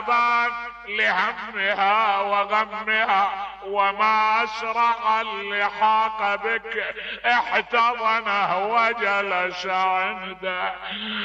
بان لهمها وغمها، وما أسرع اللي حاق بك احتضنه وجلس عنده.